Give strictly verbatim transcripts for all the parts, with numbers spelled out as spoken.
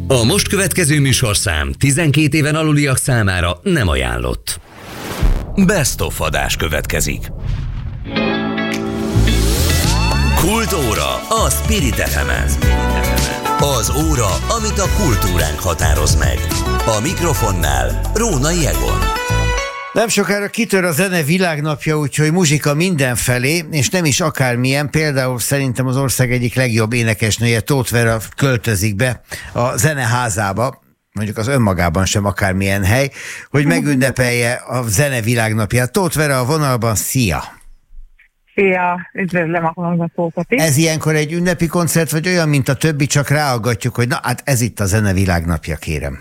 A most következő műsorszám tizenkét éven aluliak számára nem ajánlott. Best of adás következik. Kultóra a Spirit ef emen. Az óra, amit a kultúránk határoz meg. A mikrofonnál Rónai Egon. Nem sokára kitör a zene világnapja, úgyhogy muzsika mindenfelé, és nem is akármilyen. Például szerintem az ország egyik legjobb énekesnője, Tóth Vera költözik be a zeneházába, mondjuk az önmagában sem akármilyen hely, hogy megünnepelje a zene világnapját. Tóth Vera a vonalban, szia! Szia, üdvözlöm a hallgatókat is. Ez ilyenkor egy ünnepi koncert, vagy olyan, mint a többi, csak ráaggatjuk, hogy na, hát ez itt a zene világnapja, kérem.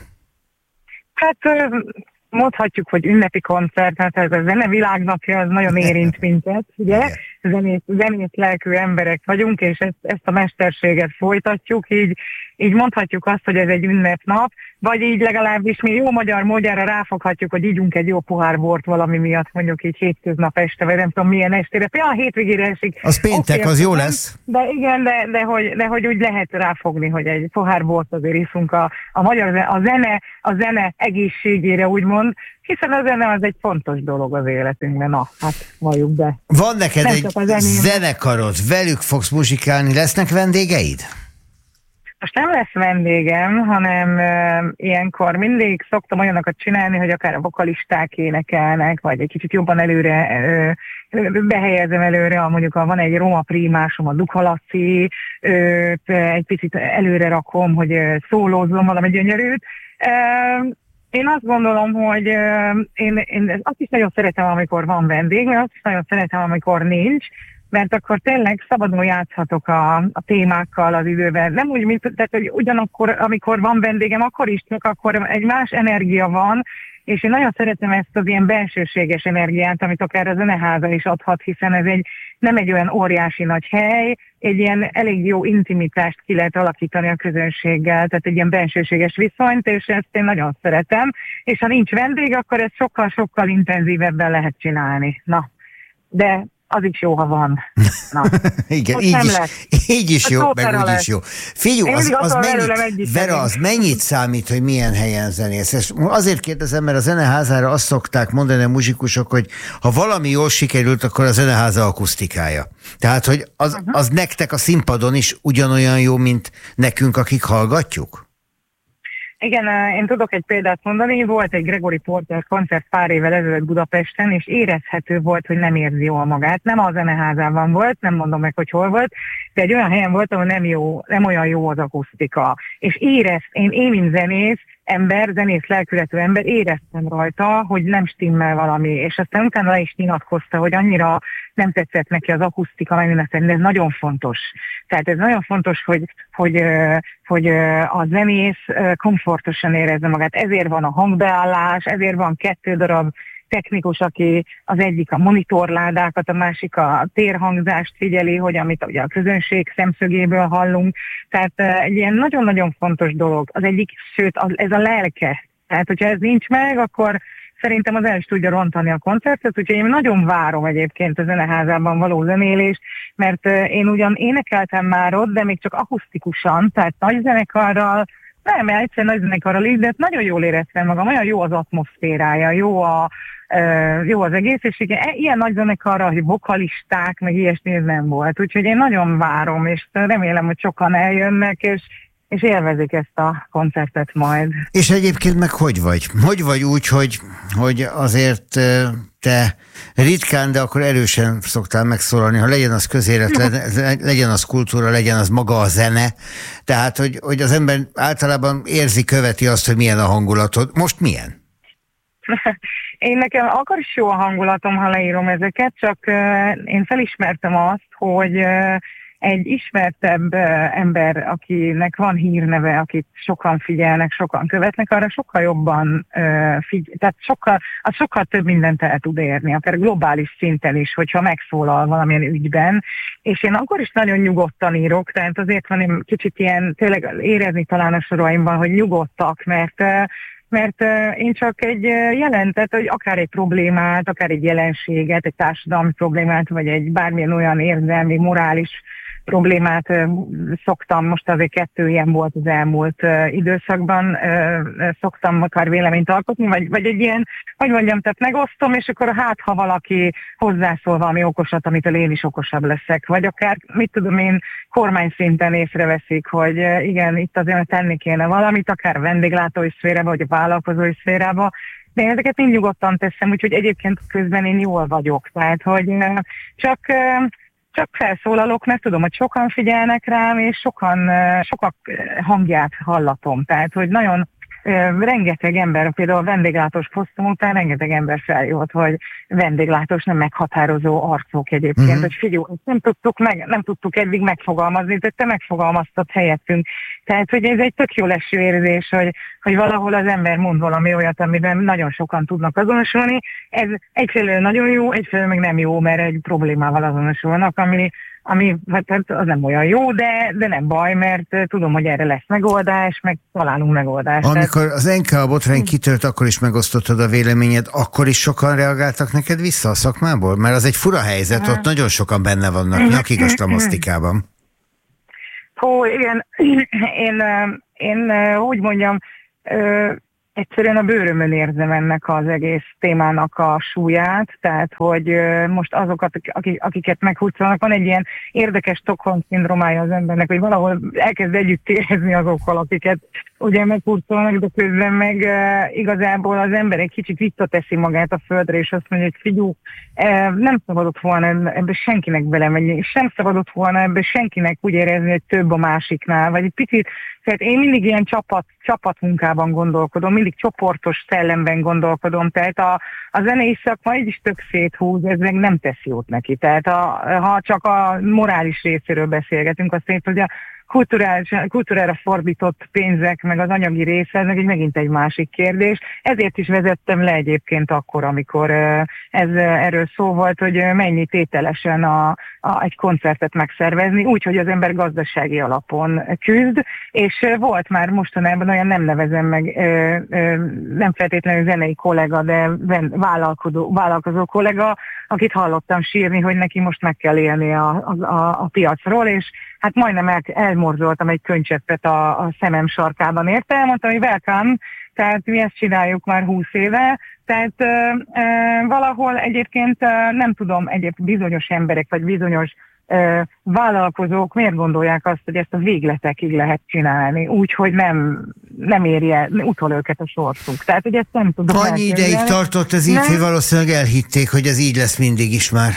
Hát mondhatjuk, hogy ünnepi koncert, hát ez a zene világnapja, az nagyon érint minket, ugye? Zenét, zenét lelkű emberek vagyunk, és ezt, ezt a mesterséget folytatjuk, így, így mondhatjuk azt, hogy ez egy ünnepnap, vagy így legalábbis mi jó magyar módjára ráfoghatjuk, hogy ígyunk egy jó pohár bort valami miatt, mondjuk így hétköznap este, vagy nem tudom milyen estére. Például a hétvégére esik. Az péntek, okay, az jó lesz. De igen, de, de, hogy, de hogy úgy lehet ráfogni, hogy egy pohár bort azért iszunk a, a magyar a zene, a zene egészségére úgymond, hiszen a zene az egy fontos dolog az életünkben. Na, hát valljuk be. Van neked nem egy zenekarod, velük fogsz muzsikálni, lesznek vendégeid? Most nem lesz vendégem, hanem uh, ilyenkor mindig szoktam olyanokat csinálni, hogy akár a vokalisták énekelnek, vagy egy kicsit jobban előre uh, behelyezem előre, a, mondjuk a, van egy Roma primásom, a Duka Laci, uh, egy picit előre rakom, hogy uh, szólózzom valami gyönyörűt. Uh, Én azt gondolom, hogy uh, én, én azt is nagyon szeretem, amikor van vendég, mert azt is nagyon szeretem, amikor nincs, mert akkor tényleg szabadon játszhatok a, a témákkal az időben. Nem úgy, mint, tehát, hogy ugyanakkor, amikor van vendégem, akkor is, csak akkor egy más energia van, és én nagyon szeretem ezt az ilyen bensőséges energiát, amit akár a zeneháza is adhat, hiszen ez egy, nem egy olyan óriási nagy hely, egy ilyen elég jó intimitást ki lehet alakítani a közönséggel, tehát egy ilyen bensőséges viszonyt, és ezt én nagyon szeretem, és ha nincs vendég, akkor ezt sokkal-sokkal intenzívebben lehet csinálni. Na, de az is jó, ha van. Na. Igen, így is, így is jó, meg úgy is jó. Figyelj, az, az, mennyit, Vera, az mennyit számít, hogy milyen helyen zenész? És azért kérdezem, mert a zeneházára azt szokták mondani a muzsikusok, hogy ha valami jól sikerült, akkor a zeneháza akusztikája. Tehát, hogy az, az nektek a színpadon is ugyanolyan jó, mint nekünk, akik hallgatjuk? Igen, én tudok egy példát mondani, volt egy Gregory Porter koncert pár évvel ezelőtt Budapesten, és érezhető volt, hogy nem érzi jól magát. Nem a zeneházában volt, nem mondom meg, hogy hol volt, de egy olyan helyen volt, ahol nem, jó, nem olyan jó az akusztika. És érez, én, én mint zenész, ember, zenész lelkületű ember, éreztem rajta, hogy nem stimmel valami, és aztán utána le is nyilatkozta, hogy annyira nem tetszett neki az akusztika, meg de ez nagyon fontos. Tehát ez nagyon fontos, hogy, hogy, hogy a zenész komfortosan érezze magát. Ezért van a hangbeállás, ezért van kettő darab technikus, aki az egyik a monitorládákat, a másik a térhangzást figyeli, hogy amit ugye a közönség szemszögéből hallunk. Tehát egy ilyen nagyon-nagyon fontos dolog. Az egyik, sőt, az, ez a lelke. Tehát, hogyha ez nincs meg, akkor szerintem az el is tudja rontani a koncertet, úgyhogy én nagyon várom egyébként a zeneházában való zenélést, mert én ugyan énekeltem már ott, de még csak akusztikusan, tehát nagy zenekarral, nem, egyszerűen nagy zenekarral is, de nagyon jól éreztem magam, olyan jó az atmoszférája, jó, a, uh, jó az egész, és igen, ilyen nagy zenekarral, hogy vokalisták, meg ilyesmi nem volt, úgyhogy én nagyon várom, és remélem, hogy sokan eljönnek, és és élvezik ezt a koncertet majd. És egyébként meg hogy vagy? Hogy vagy úgy, hogy, hogy azért te ritkán, de akkor erősen szoktál megszólalni, ha legyen az közélet, legyen az kultúra, legyen az maga a zene, tehát hogy, hogy az ember általában érzi, követi azt, hogy milyen a hangulatod. Most milyen? Én nekem akkor is jó a hangulatom, ha leírom ezeket, csak én felismertem azt, hogy egy ismertebb ember, akinek van hírneve, akit sokan figyelnek, sokan követnek, arra sokkal jobban uh, figyel, tehát sokkal, az sokkal több mindent el tud érni, akár globális szinten is, hogyha megszólal valamilyen ügyben, és én akkor is nagyon nyugodtan írok, tehát azért van én kicsit ilyen, tényleg érezni talán a soraimban, hogy nyugodtak, mert uh, mert uh, én csak egy uh, jelentet, hogy akár egy problémát, akár egy jelenséget, egy társadalmi problémát, vagy egy bármilyen olyan érzelmi, morális problémát szoktam, most azért kettő ilyen volt az elmúlt időszakban, szoktam akár véleményt alkotni, vagy, vagy egy ilyen, hogy mondjam, tehát megosztom, és akkor hát, ha valaki hozzászól valami okosat, amitől én is okosabb leszek, vagy akár, mit tudom én, kormány szinten észreveszik, hogy igen, itt azért tenni kéne valamit, akár a vendéglátói szférába, vagy a vállalkozói szférába, de én ezeket mind nyugodtan teszem, úgyhogy egyébként közben én jól vagyok, tehát, hogy csak... Csak felszólalok, mert tudom, hogy sokan figyelnek rám, és sokan, sokak hangját hallatom. Tehát, hogy nagyon rengeteg ember, például a vendéglátós posztom után rengeteg ember feljött, hogy vendéglátós nem meghatározó arcok egyébként, mm-hmm. hogy figyelj, nem tudtuk, meg, nem tudtuk eddig megfogalmazni, de te megfogalmaztad helyettünk. Tehát, hogy ez egy tök jó leső érzés, hogy, hogy valahol az ember mond valami olyat, amiben nagyon sokan tudnak azonosulni. Ez egyfelől nagyon jó, egyfelől meg nem jó, mert egy problémával azonosulnak, ami ami hát az nem olyan jó, de, de nem baj, mert tudom, hogy erre lesz megoldás, meg találunk megoldást. Amikor az en ká á botrány kitört, akkor is megosztottad a véleményed, akkor is sokan reagáltak neked vissza a szakmából? Mert az egy fura helyzet, ott nagyon sokan benne vannak nyakig a slamasztikában. Hó, igen, én, én úgy mondjam, egyszerűen a bőrömön érzem ennek az egész témának a súlyát, tehát hogy most azokat, akiket meghurcolnak, van egy ilyen érdekes Stockholm-szindrómája az embernek, hogy valahol elkezd együtt érezni azokkal, akiket ugye meghurcolnak, de közben meg uh, igazából az ember egy kicsit visszateszi magát a földre, és azt mondja, hogy figyú, uh, nem szabadott volna ebbe senkinek belemenni, és sem szabadott volna ebbe senkinek úgy érezni, hogy több a másiknál, vagy egy picit, tehát én mindig ilyen csapat, csapatmunkában gondolkodom, mindig csoportos szellemben gondolkodom, tehát a, a zenei szakma így is tök széthúz, ez meg nem tesz jót neki, tehát a, ha csak a morális részéről beszélgetünk, azt mondjuk, hogy a kultúrára fordított pénzek, meg az anyagi része, ez meg egy megint egy másik kérdés. Ezért is vezettem le egyébként akkor, amikor ez erről szó volt, hogy mennyi tételesen a, a, egy koncertet megszervezni, úgy, hogy az ember gazdasági alapon küzd, és volt már mostanában olyan, nem nevezem meg, nem feltétlenül zenei kollega, de vállalkozó, vállalkozó kollega, akit hallottam sírni, hogy neki most meg kell élni a, a, a piacról, és hát majdnem el, elmorzsoltam egy könycseppet a, a szemem sarkában, érte? Elmondtam, hogy welcome, tehát mi ezt csináljuk már húsz éve, tehát ö, ö, valahol egyébként ö, nem tudom, egyébként bizonyos emberek, vagy bizonyos ö, vállalkozók miért gondolják azt, hogy ezt a végletekig lehet csinálni, úgy, hogy nem, nem érje utol őket a sorsuk. Tehát, hogy ezt nem tudom. Annyi ideig tartott az így, hogy valószínűleg elhitték, hogy ez így lesz mindig is már.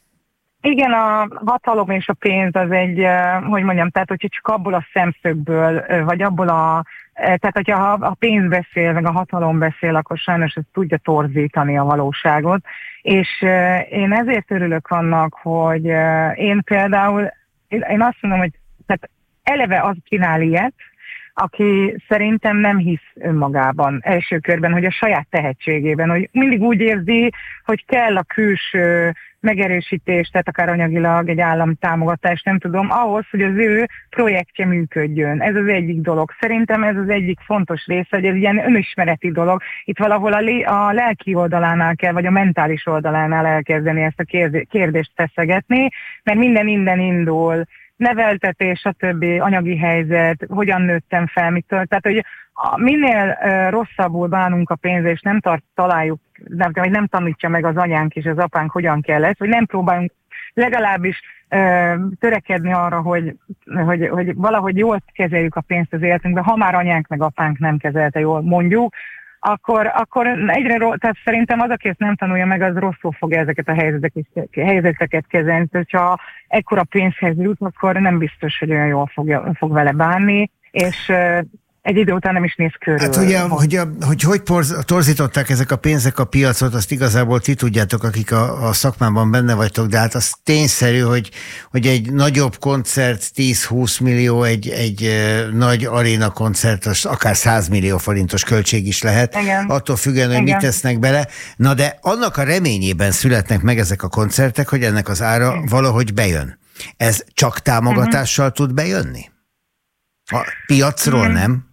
Igen, a hatalom és a pénz az egy, hogy mondjam, tehát hogyha csak abból a szemszögből, vagy abból a, tehát hogyha a pénz beszél, meg a hatalom beszél, akkor sajnos ez tudja torzítani a valóságot. És én ezért örülök annak, hogy én például, én azt mondom, hogy tehát eleve az csinál ilyet, aki szerintem nem hisz önmagában első körben, hogy a saját tehetségében, hogy mindig úgy érzi, hogy kell a külső megerősítés, tehát akár anyagilag egy állami támogatás, nem tudom, ahhoz, hogy az ő projektje működjön. Ez az egyik dolog. Szerintem ez az egyik fontos része, hogy ez ilyen önismereti dolog. Itt valahol a, lé- a lelki oldalánál kell, vagy a mentális oldalánál elkezdeni ezt a kérdést feszegetni, mert minden innen indul, neveltetés, stb., anyagi helyzet, hogyan nőttem fel, mitől. Tehát, hogy a, minél uh, rosszabbul bánunk a pénzre, és nem tart, találjuk, nem, vagy nem tanítja meg az anyánk és az apánk, hogyan kell ezt, hogy nem próbáljunk legalábbis uh, törekedni arra, hogy, hogy, hogy valahogy jól kezeljük a pénzt az életünkben, ha már anyánk meg apánk nem kezelte jól, mondjuk, akkor, akkor egyre, tehát szerintem az, aki ezt nem tanulja meg, az rosszul fogja ezeket a helyzeteket, helyzeteket kezelni. Tehát, ha ekkora pénzhez jut, akkor nem biztos, hogy olyan jól fogja, fog vele bánni, és egy idő után nem is néz körül. Hát ugye, hogy hogy, hogy, hogy porz, torzították ezek a pénzek a piacot, azt igazából ti tudjátok, akik a, a szakmában benne vagytok, de hát az tényszerű, hogy, hogy egy nagyobb koncert tíz-húsz millió, egy, egy nagy aréna koncert, az akár száz millió forintos költség is lehet, igen. Attól függően, hogy igen. Mit tesznek bele. Na de annak a reményében születnek meg ezek a koncertek, hogy ennek az ára valahogy bejön. Ez csak támogatással uh-huh. tud bejönni? A piacról uh-huh. nem?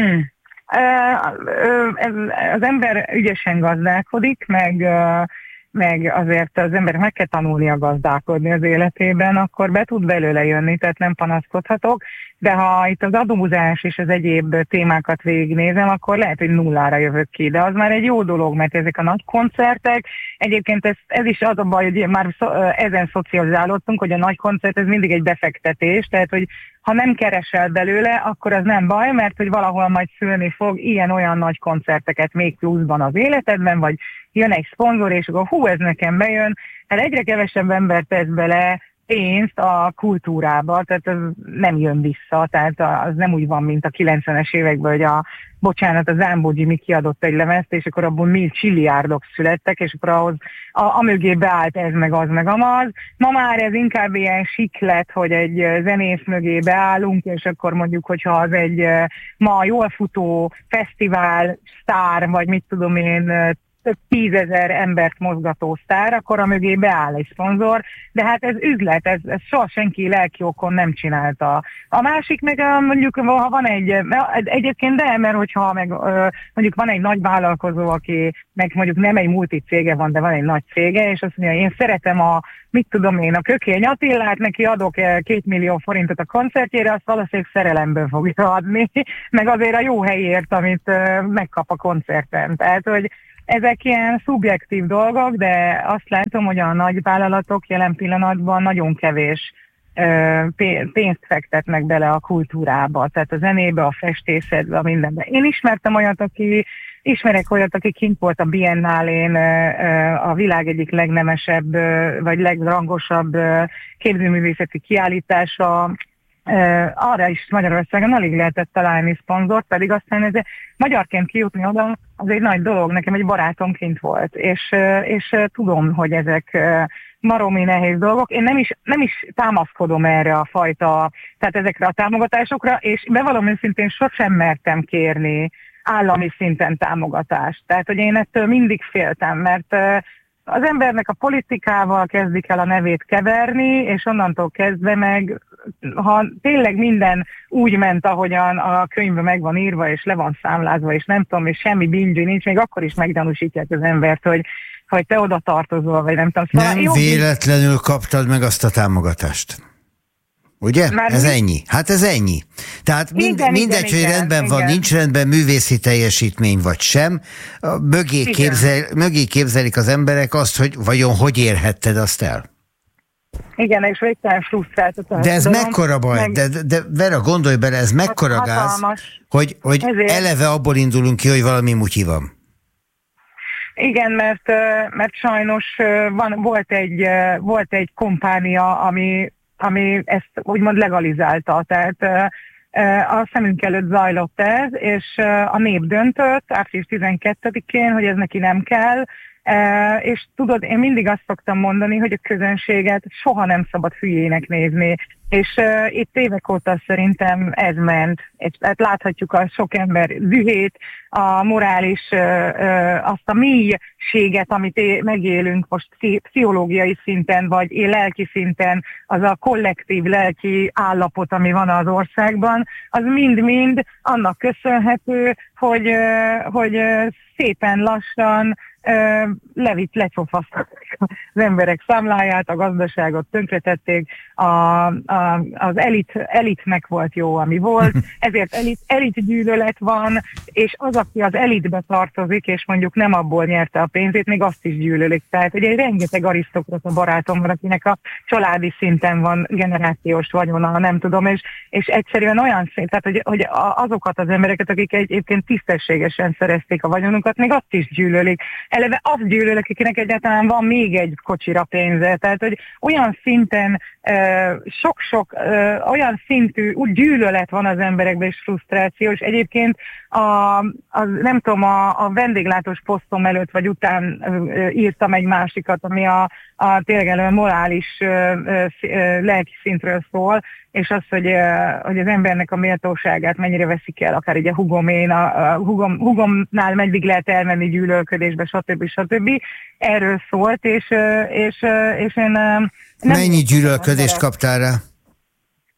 Az ember ügyesen gazdálkodik, meg, meg azért az ember meg kell tanulnia gazdálkodni az életében, akkor be tud belőle jönni, tehát nem panaszkodhatok, de ha itt az adózás és az egyéb témákat végignézem, akkor lehet, hogy nullára jövök ki, de az már egy jó dolog, mert ezek a nagy koncertek, egyébként ez, ez is az a baj, hogy már ezen szocializálódtunk, hogy a nagy koncert ez mindig egy befektetés, tehát hogy ha nem keresel belőle, akkor az nem baj, mert hogy valahol majd szülni fog ilyen-olyan nagy koncerteket még pluszban az életedben, vagy jön egy szponzor, és akkor hú, ez nekem bejön. Hát egyre kevesebb ember tesz bele pénzt a kultúrába, tehát az nem jön vissza, tehát az nem úgy van, mint a kilencvenes években, hogy a, bocsánat, a Zámbó Jimmy kiadott egy lemezt, és akkor abból mi csilliárdok születtek, és akkor ahhoz a, a mögé beállt ez, meg az, meg amaz. Ma már ez inkább ilyen siklet, hogy egy zenész mögé beállunk, és akkor mondjuk, hogyha az egy ma jól futó fesztivál, sztár, vagy mit tudom én, több tízezer embert mozgató sztár, akkor a mögé beáll egy szponzor, de hát ez üzlet, ez, ez soha senki lelki okon nem csinálta. A másik meg mondjuk, ha van egy, egyébként de, mert hogyha meg mondjuk van egy nagy vállalkozó, aki meg mondjuk nem egy multicége van, de van egy nagy cége, és azt mondja, én szeretem a, mit tudom én, a Kökény Attilát, neki adok két millió forintot a koncertjére, azt valószínűleg szerelemből fogja adni, meg azért a jó helyért, amit megkap a koncerten. Tehát, hogy ezek ilyen szubjektív dolgok, de azt látom, hogy a nagyvállalatok jelen pillanatban nagyon kevés pénzt fektetnek bele a kultúrába, tehát a zenébe, a festészetbe, a mindenbe. Én ismertem olyat, aki, ismerek olyat, aki kint volt a Biennálén, a világ egyik legnemesebb, vagy legrangosabb képzőművészeti kiállítása. Uh, arra is Magyarországon alig lehetett találni szponzort, pedig aztán ez magyarként kijutni oda, az egy nagy dolog. Nekem egy barátom kint volt, és, uh, és uh, tudom, hogy ezek uh, baromi nehéz dolgok. Én nem is, nem is támaszkodom erre a fajta, tehát ezekre a támogatásokra, és bevallom őszintén sosem mertem kérni állami szinten támogatást. Tehát, hogy én ettől mindig féltem, mert uh, az embernek a politikával kezdik el a nevét keverni, és onnantól kezdve meg, ha tényleg minden úgy ment, ahogyan a könyvben meg van írva, és le van számlázva, és nem tudom, és semmi bingyi nincs, még akkor is meggyanúsítják az embert, hogy, hogy te oda tartozol, vagy nem tudom. Szóval nem jó, véletlenül kaptad meg azt a támogatást. Ugye? Már ez mi? Ennyi. Hát ez ennyi. Tehát mind, igen, mindegy, igen, hogy igen, rendben igen. van, nincs rendben művészi teljesítmény vagy sem, mögé, képzel, mögé képzelik az emberek azt, hogy vajon hogy érhetted azt el. Igen, és végtelen frusztráltat. De ez mekkora baj, meg... de, de Vera, gondolj bele, ez mekkora hát gáz, hogy, hogy eleve abból indulunk ki, hogy valami mutyi van. Igen, mert, mert sajnos van, volt, egy, volt egy kompánia, ami ami ezt úgymond legalizálta, tehát a szemünk előtt zajlott ez, és a nép döntött április tizenkettedikén, hogy ez neki nem kell, és tudod, én mindig azt szoktam mondani, hogy a közönséget soha nem szabad hülyének nézni, és itt évek óta szerintem ez ment, és hát láthatjuk a sok ember dühét, a morális, azt a mélységet, amit megélünk most pszichológiai szinten, vagy lelki szinten, az a kollektív lelki állapot, ami van az országban, az mind-mind annak köszönhető, hogy, hogy szépen lassan levitt, lecsofasztatták az emberek számláját, a gazdaságot tönkretették, a, a, az elit, elitnek volt jó, ami volt, ezért elit, elit gyűlölet van, és az, aki az elitbe tartozik, és mondjuk nem abból nyerte a pénzét, még azt is gyűlölik. Tehát ugye egy rengeteg arisztokrata barátom van, akinek a családi szinten van generációs vagyona, nem tudom, és, és egyszerűen olyan szint, tehát hogy, hogy azokat az embereket, akik egyébként tisztességesen szerezték a vagyonukat, még azt is gyűlölik. Eleve azt gyűlölök, akinek egyáltalán van még egy kocsira pénze. Tehát, hogy olyan szinten sok-sok uh, olyan szintű úgy gyűlölet van az emberekben, és frusztráció, és egyébként a, a, nem tudom, a, a vendéglátós posztom előtt vagy után uh, írtam egy másikat, ami a, a tényleg elő morális uh, uh, lelki szintről szól, és az, hogy, uh, hogy az embernek a méltóságát mennyire veszik el, akár így a hugomén, a, a hugom, hugomnál meddig lehet elmenni gyűlölködésbe, stb. stb. Erről szólt, és, uh, és, uh, és én uh, nem. Mennyi gyűlölködést kaptál rá?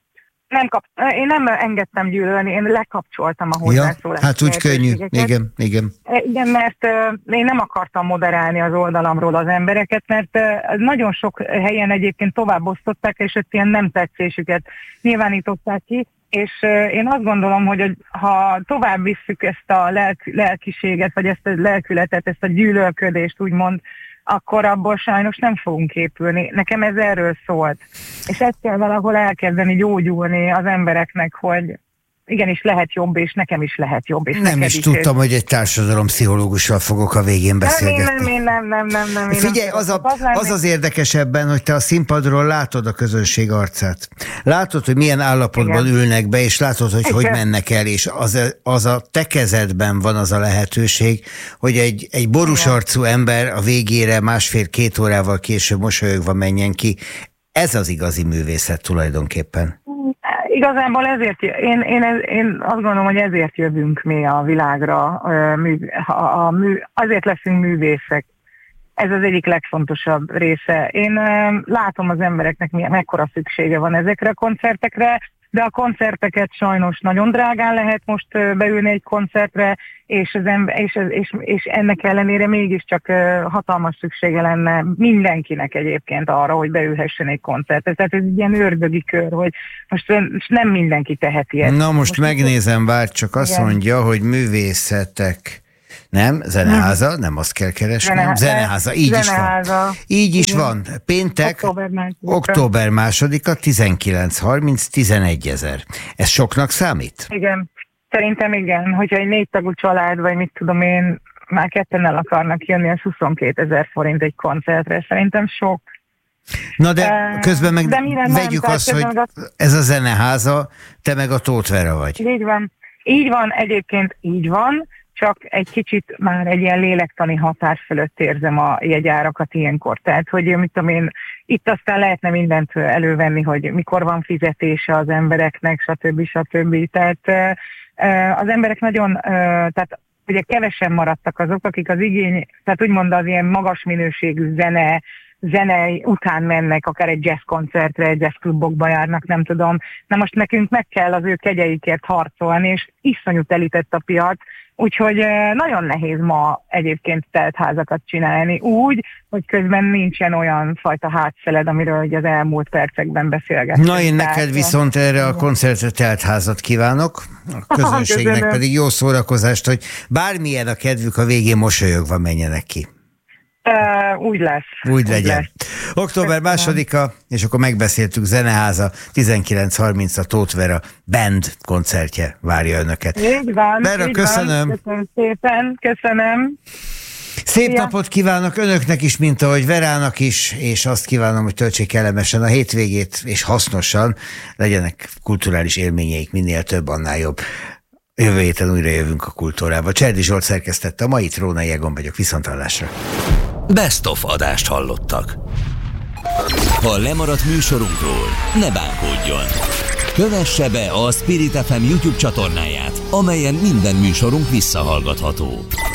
Nem kap, én nem engedtem gyűlölni, én lekapcsoltam a hozzászólást. Ja, hát úgy könnyű, igen, igen. Igen, mert uh, én nem akartam moderálni az oldalamról az embereket, mert uh, nagyon sok helyen egyébként tovább osztották, és ezt ilyen nem tetszésüket nyilvánították ki, és uh, én azt gondolom, hogy ha tovább visszük ezt a lelk, lelkiséget, vagy ezt a lelkületet, ezt a gyűlölködést úgymond, akkor abból sajnos nem fogunk épülni. Nekem ez erről szólt. És ezt kell valahol elkezdeni gyógyulni az embereknek, hogy igenis lehet jobb, és nekem is lehet jobb. És nem is, is tudtam, és... hogy egy társadalompszichológussal fogok a végén beszélgetni. Nem, nem, nem, nem, nem. Figyelj, az, a, az az érdekesebben, hogy te a színpadról látod a közönség arcát. Látod, hogy milyen állapotban igen. ülnek be, és látod, hogy igen. hogy mennek el, és az, az a te kezedben van az a lehetőség, hogy egy, egy borúsarcú ember a végére másfél-két órával később mosolyogva menjen ki. Ez az igazi művészet tulajdonképpen. Igazából ezért, én, én, én azt gondolom, hogy ezért jövünk mi a világra, a mű, a mű, azért leszünk művészek. Ez az egyik legfontosabb része. Én látom az embereknek, mekkora szüksége van ezekre a koncertekre, de a koncerteket sajnos nagyon drágán lehet most beülni egy koncertre, és, az ember, és, és, és ennek ellenére mégiscsak hatalmas szüksége lenne mindenkinek egyébként arra, hogy beülhessen egy koncertre. Tehát ez egy ilyen ördögi kör, hogy most nem mindenki teheti ezt. Na most, most megnézem, várj, csak azt igen. mondja, hogy művészetek... Nem, zeneháza, nem azt kell keresnem. Zene, zeneháza, így zeneháza. is van. Így is igen. van. Péntek, október másodika, tizenkilenc harminc, tizenegy ezer. Ez soknak számít? Igen, szerintem igen. Hogyha egy négy tagú család, vagy mit tudom én, már ketten el akarnak jönni, az huszonkétezer forint egy koncertre. Szerintem sok. Na de uh, közben meg de vegyük nem, azt, hogy a... ez a zeneháza, te meg a Tóth Vera vagy. Így van. Így van, egyébként így van. Csak egy kicsit már egy ilyen lélektani határ fölött érzem a jegyárakat ilyenkor. Tehát, hogy mit tudom én, itt aztán lehetne mindent elővenni, hogy mikor van fizetése az embereknek, stb. stb. Tehát az emberek nagyon, tehát ugye kevesen maradtak azok, akik az igény, tehát úgymond az ilyen magas minőségű zene, zene után mennek, akár egy jazz koncertre, egy jazz klubokba járnak, nem tudom. Na most nekünk meg kell az ő kegyeikért harcolni, és iszonyú telített a piac, úgyhogy nagyon nehéz ma egyébként teltházakat csinálni úgy, hogy közben nincsen olyan fajta hátszeled, amiről ugye az elmúlt percekben beszélgettünk. Na én neked viszont erre a koncertre teltházat kívánok, a közönségnek Köszönöm. pedig jó szórakozást, hogy bármilyen a kedvük, a végén mosolyogva menjenek ki. Uh, úgy lesz. Úgy, úgy legyen. Lesz. Október másodika, és akkor megbeszéltük, zeneháza, tizenkilenc harminc a Tóth Vera Band koncertje várja önöket. Így van. Vera, így köszönöm. Van. Köszönöm szépen, köszönöm. Szép ja. napot kívánok önöknek is, mint ahogy Verának is, és azt kívánom, hogy töltsék kellemesen a hétvégét, és hasznosan legyenek kulturális élményeik, minél több, annál jobb. Jövő héten újra jövünk a Kultúrába. Cserdi Zsolt szerkesztette a mai, Rónai Egon vagyok, viszonthallásra. Best of adást hallottak. Ha lemaradt műsorunkról, ne bánkodjon. Kövesse be a Spirit ef em YouTube csatornáját, amelyen minden műsorunk visszahallgatható.